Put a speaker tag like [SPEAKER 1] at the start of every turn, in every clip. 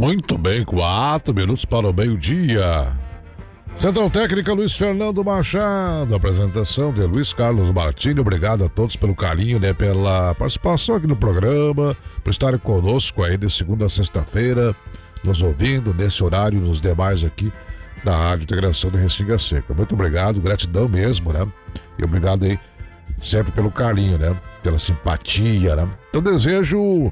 [SPEAKER 1] Muito bem, 4 minutos para o meio-dia. Central Técnica Luiz Fernando Machado, apresentação de Luiz Carlos Martini. Obrigado a todos pelo carinho, né, pela participação aqui no programa, por estarem conosco aí de segunda a sexta-feira, nos ouvindo nesse horário, nos demais aqui da Rádio Integração de Restinga Seca. Muito obrigado, gratidão mesmo, né? E obrigado aí sempre pelo carinho, né? Pela simpatia, né? Então desejo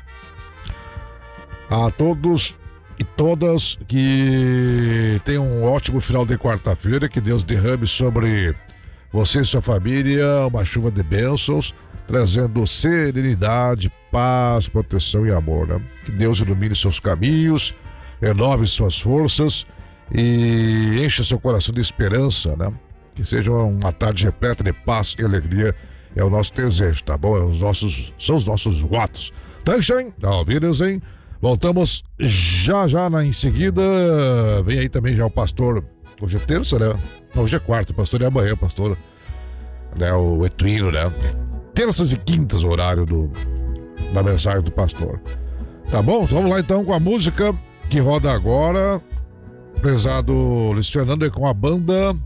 [SPEAKER 1] a todos e todas que tenham um ótimo final de quarta-feira, que Deus derrame sobre você e sua família uma chuva de bênçãos, trazendo serenidade, paz, proteção e amor, né? Que Deus ilumine seus caminhos, renove suas forças e encha seu coração de esperança, né? Que seja uma tarde repleta de paz e alegria, é o nosso desejo, tá bom? São os nossos votos. Dankeschön, auf Wiedersehen. Voltamos já em seguida. Vem aí também já o pastor. Hoje é terça, né? Não, hoje é quarta, o pastor é amanhã, pastor, né? O Etuino, né? Terças e quintas, o horário da mensagem do pastor. Tá bom? Vamos lá então com a música que roda agora. Prezado Luiz Fernando, com a banda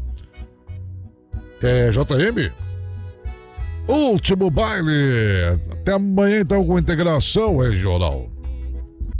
[SPEAKER 1] JM. Último baile. Até amanhã então com Integração Regional.